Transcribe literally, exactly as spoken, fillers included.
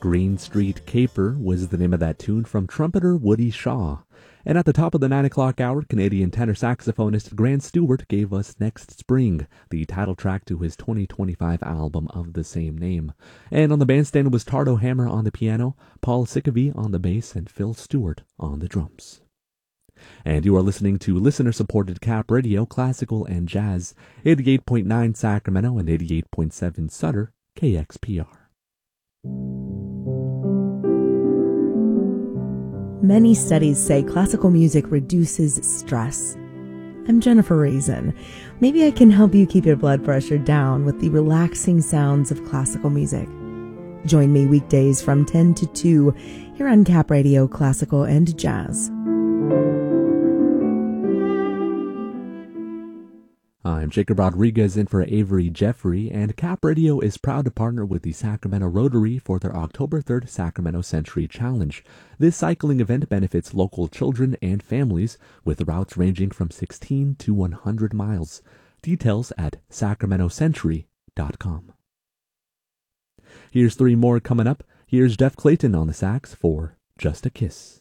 Green Street Caper was the name of that tune from trumpeter Woody Shaw. And at the top of the nine o'clock hour, Canadian tenor saxophonist Grant Stewart gave us Next Spring, the title track to his twenty twenty-five album of the same name. And on the bandstand was Tardo Hammer on the piano, Paul Sickaby on the bass, and Phil Stewart on the drums. And you are listening to listener-supported Cap Radio, classical and jazz, eighty-eight point nine Sacramento and eighty-eight point seven Sutter, K X P R. Many studies say classical music reduces stress. I'm Jennifer Raisin. Maybe I can help you keep your blood pressure down with the relaxing sounds of classical music. Join me weekdays from ten to two here on Cap Radio, Classical and Jazz. I'm Jacob Rodriguez in for Avery Jeffrey, and Cap Radio is proud to partner with the Sacramento Rotary for their October third Sacramento Century Challenge. This cycling event benefits local children and families, with routes ranging from sixteen to one hundred miles. Details at sacramento century dot com. Here's three more coming up. Here's Jeff Clayton on the sax for Just a Kiss.